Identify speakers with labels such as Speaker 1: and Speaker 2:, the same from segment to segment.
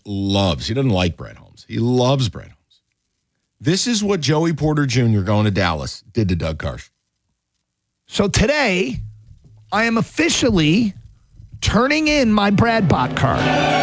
Speaker 1: he doesn't like Brett Holmes. He loves Brett Holmes. This is what Joey Porter Jr. going to Dallas did to Doug Karsch.
Speaker 2: So today, I am officially turning in my Brad Bot card.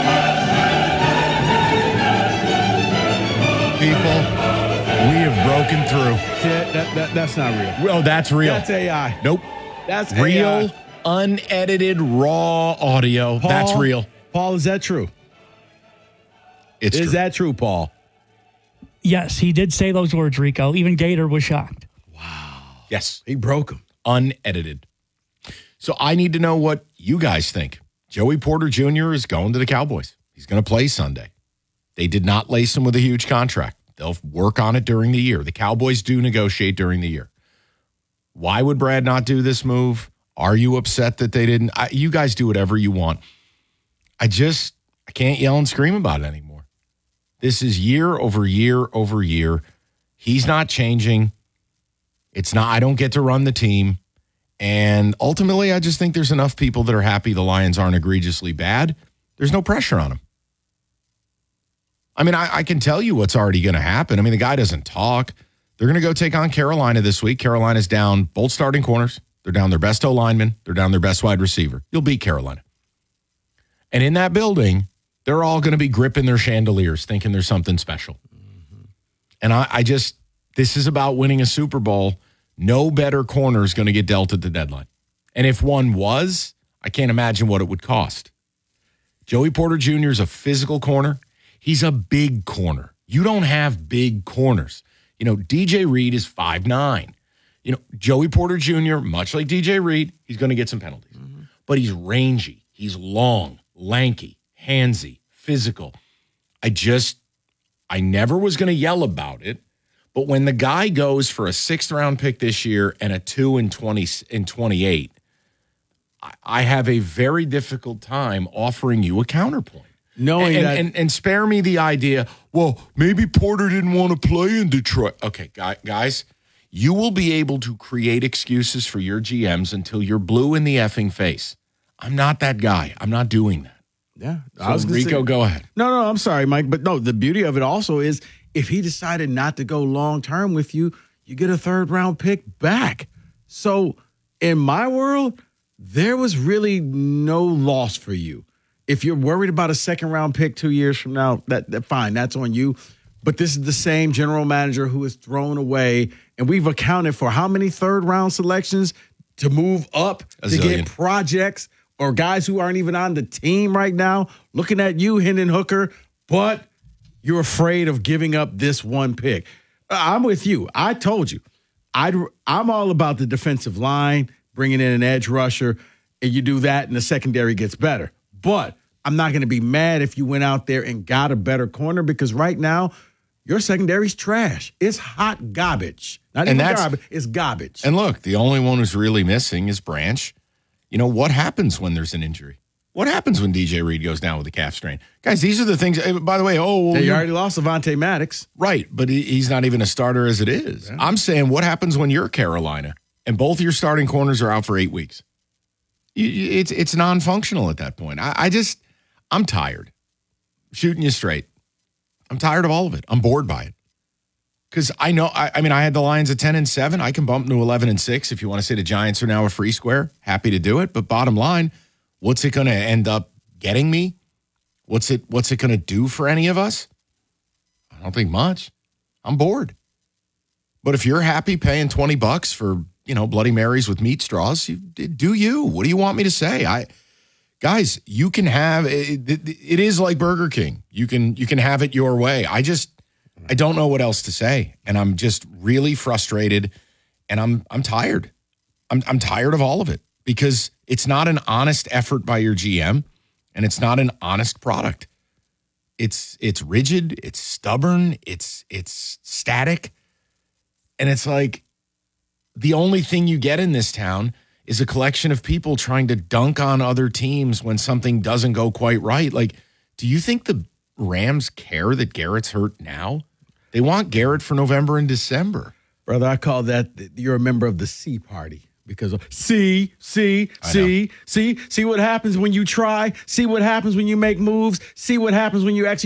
Speaker 1: People, we have broken through.
Speaker 3: That's not real.
Speaker 1: Well, that's real.
Speaker 3: That's AI.
Speaker 1: Nope.
Speaker 3: That's
Speaker 1: real,
Speaker 3: AI.
Speaker 1: unedited, raw audio.
Speaker 3: Paul,
Speaker 1: that's real.
Speaker 3: Paul, is that true?
Speaker 1: Is
Speaker 3: true. That true, Paul?
Speaker 4: Yes, he did say those words, Rico. Even Gator was shocked.
Speaker 1: Wow. Yes.
Speaker 3: He broke them.
Speaker 1: Unedited. So I need to know what you guys think. Joey Porter Jr. is going to the Cowboys. He's going to play Sunday. They did not lace him with a huge contract. They'll work on it during the year. The Cowboys do negotiate during the year. Why would Brad not do this move? Are you upset that they didn't? You guys do whatever you want. I can't yell and scream about it anymore. This is year over year over year. He's not changing. I don't get to run the team. And ultimately, I just think there's enough people that are happy the Lions aren't egregiously bad. There's no pressure on them. I mean, I can tell you what's already going to happen. I mean, the guy doesn't talk. They're going to go take on Carolina this week. Carolina's down both starting corners. They're down their best O-lineman. They're down their best wide receiver. You'll beat Carolina. And in that building, they're all going to be gripping their chandeliers thinking there's something special. Mm-hmm. And this is about winning a Super Bowl. No better corner is going to get dealt at the deadline. And if one was, I can't imagine what it would cost. Joey Porter Jr. is a physical corner. He's a big corner. You don't have big corners. DJ Reed is 5'9". Joey Porter Jr., much like DJ Reed, he's going to get some penalties. Mm-hmm. But he's rangy. He's long, lanky, handsy, physical. I never was going to yell about it. But when the guy goes for a 6th-round pick this year and a 2 in 28, I have a very difficult time offering you a counterpoint. And spare me the idea, well, maybe Porter didn't want to play in Detroit. Okay, guys, you will be able to create excuses for your GMs until you're blue in the effing face. I'm not that guy. I'm not doing that.
Speaker 3: Yeah.
Speaker 1: So Rico, go ahead.
Speaker 3: No, I'm sorry, Mike. But no, the beauty of it also is if he decided not to go long-term with you, you get a 3rd-round pick back. So in my world, there was really no loss for you. If you're worried about a 2nd-round pick 2 years from now, that fine, that's on you. But this is the same general manager who is thrown away, and we've accounted for how many 3rd-round selections to move up to get projects or guys who aren't even on the team right now, looking at you, Hendon Hooker, but you're afraid of giving up this one pick. I'm with you. I told you. I'm all about the defensive line, bringing in an edge rusher, and you do that and the secondary gets better. But I'm not going to be mad if you went out there and got a better corner because right now your secondary's trash. It's hot garbage. Not even garbage. It's garbage.
Speaker 1: And look, the only one who's really missing is Branch. What happens when there's an injury? What happens when DJ Reed goes down with a calf strain? Guys, these are the things. By the way,
Speaker 3: you already lost Avonte Maddox.
Speaker 1: Right, but he's not even a starter as it is. Yeah. I'm saying what happens when you're Carolina and both your starting corners are out for 8 weeks? It's non-functional at that point. I'm tired. Shooting you straight. I'm tired of all of it. I'm bored by it. Because I know, I had the Lions at 10-7. I can bump them to 11-6. If you want to say the Giants are now a free square, happy to do it. But bottom line, what's it going to end up getting me? What's it going to do for any of us? I don't think much. I'm bored. But if you're happy paying $20 for, Bloody Marys with meat straws, do you? What do you want me to say? Guys, you can have it is like Burger King. You can have it your way. I don't know what else to say, and I'm just really frustrated, and I'm tired. I'm tired of all of it because it's not an honest effort by your GM, and it's not an honest product. It's rigid, it's stubborn, it's static, and it's like the only thing you get in this town is a collection of people trying to dunk on other teams when something doesn't go quite right. Like, do you think the Rams care that Garrett's hurt now? They want Garrett for November and December.
Speaker 3: Brother, I call that you're a member of the C party because of see what happens when you try, see what happens when you make moves, see what happens when you actually